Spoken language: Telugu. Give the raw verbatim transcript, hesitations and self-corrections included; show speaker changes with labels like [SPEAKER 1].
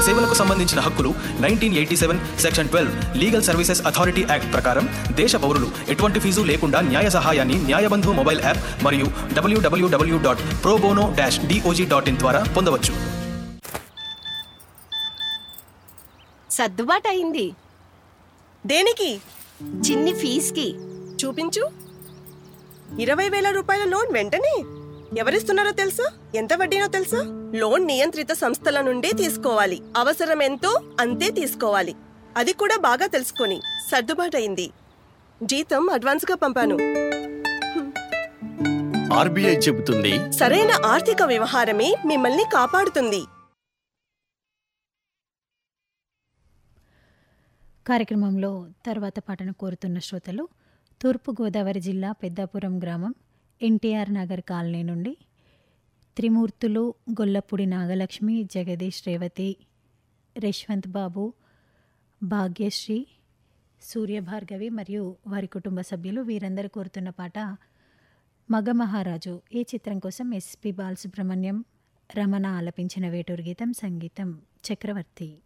[SPEAKER 1] సేవలకు సంబంధించిన హక్కులు nineteen eighty seven section twelve legal services authority act ప్రకారం దేశ పౌరులు ఎటువంటి ఫీజు లేకుండా న్యాయ సహాయాన్ని న్యాయబంధు మొబైల్ యాప్ మరియు డబ్ల్యూడబ్ల్యూడబ్ల్యూ dot pro bono dash DOJ dot in ద్వారా పొందవచ్చు.
[SPEAKER 2] సర్దుబాటు అయింది.
[SPEAKER 3] దేనికి?
[SPEAKER 2] చిన్ని ఫీజుకి.
[SPEAKER 3] చూపించు. ఇరవై వేల రూపాయల లోన్ వెంటనే ఎవరిస్తున్నారో తెలుసా? ఎంత వడ్డీనో తెలుసా? లోన్ నియంత్రిత సంస్థల నుండి తీసుకోవాలి. అవసరం ఎంతో అంతే తీసుకోవాలి. అది కూడా బాగా తెలుసుకొని. సర్దుబాటు అయింది. జీతం అడ్వాన్స్ గా పంపాను.
[SPEAKER 4] ఆర్బీఐ చెబుతుంది,
[SPEAKER 3] సరైన ఆర్థిక వ్యవహారమే మిమ్మల్ని కాపాడుతుంది.
[SPEAKER 5] కార్యక్రమంలో తర్వాత పాటను కోరుతున్న శ్రోతలు తూర్పుగోదావరి జిల్లా పెద్దాపురం గ్రామం ఎన్టీఆర్ నగర్ కాలనీ నుండి త్రిమూర్తులు, గొల్లపూడి నాగలక్ష్మి, జగదీష్, రేవతి, రేష్వంత్ బాబు, భాగ్యశ్రీ, సూర్యభార్గవి మరియు వారి కుటుంబ సభ్యులు వీరందరూ కోరుతున్న పాట మగమహారాజు. ఈ చిత్రం కోసం ఎస్పి బాలసుబ్రహ్మణ్యం, రమణ ఆలపించిన వేటూరు గీతం, సంగీతం చక్రవర్తి.